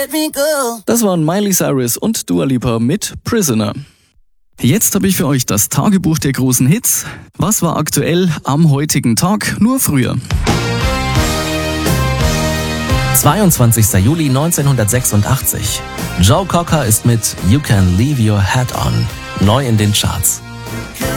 Das waren Miley Cyrus und Dua Lipa mit Prisoner. Jetzt habe ich für euch das Tagebuch der großen Hits. Was war aktuell am heutigen Tag, nur früher? 22. Juli 1986. Joe Cocker ist mit You Can Leave Your Hat On neu in den Charts.